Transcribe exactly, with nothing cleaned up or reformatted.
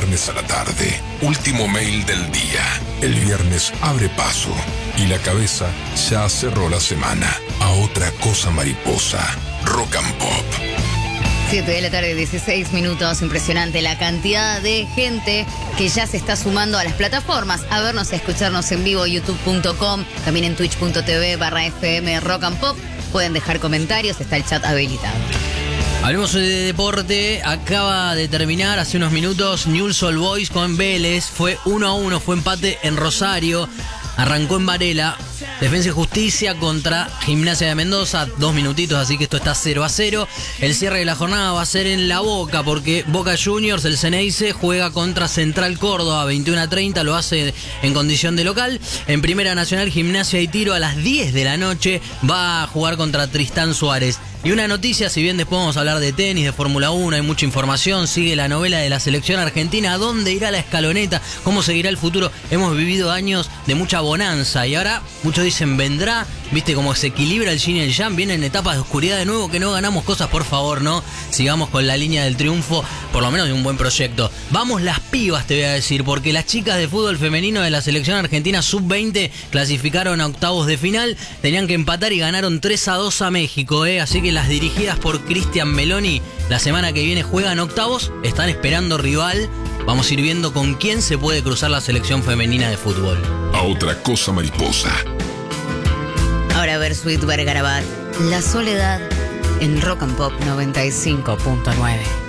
viernes a la tarde. Último mail del día. El viernes abre paso y la cabeza ya cerró la semana. A otra cosa mariposa. Rock and Pop. siete de la tarde, dieciséis minutos. Impresionante la cantidad de gente que ya se está sumando a las plataformas a vernos, a escucharnos en vivo, youtube punto com, también en twitch punto tv barra fm rock and pop. Pueden dejar comentarios, está el chat habilitado. Hablemos de deporte. Acaba de terminar hace unos minutos Newell's Old Boys con Vélez. Fue uno a uno, fue empate en Rosario. Arrancó en Varela. Defensa y Justicia contra Gimnasia de Mendoza. Dos minutitos, así que esto está cero a cero. El cierre de la jornada va a ser en La Boca, porque Boca Juniors, el Ceneice, juega contra Central Córdoba veintiuno a treinta. Lo hace en condición de local. En Primera Nacional, Gimnasia y Tiro a las diez de la noche va a jugar contra Tristán Suárez. Y una noticia, si bien después vamos a hablar de tenis, de Fórmula uno, hay mucha información, sigue la novela de la selección argentina, ¿a dónde irá la escaloneta? ¿Cómo seguirá el futuro? Hemos vivido años de mucha bonanza y ahora muchos dicen vendrá, viste cómo se equilibra el yin y el yang, vienen etapas de oscuridad de nuevo, que no ganamos cosas, por favor, ¿no? Sigamos con la línea del triunfo, por lo menos de un buen proyecto. Vamos las pibas, te voy a decir, porque las chicas de fútbol femenino de la selección argentina sub veinte clasificaron a octavos de final, tenían que empatar y ganaron tres a dos a México, ¿eh? Así que las dirigidas por Cristian Meloni la semana que viene juegan octavos, están esperando rival. Vamos a ir viendo con quién se puede cruzar la selección femenina de fútbol. A otra cosa mariposa. Ahora Bersuit Vergarabat, La Soledad en Rock and Pop noventa y cinco punto nueve.